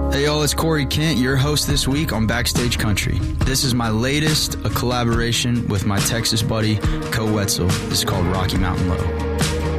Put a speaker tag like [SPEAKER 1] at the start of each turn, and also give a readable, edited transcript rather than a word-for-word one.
[SPEAKER 1] Hey y'all, it's Corey Kent, your host this week on Backstage Country. This is my latest, a collaboration with my Texas buddy, Co Wetzel. This is called Rocky Mountain Low.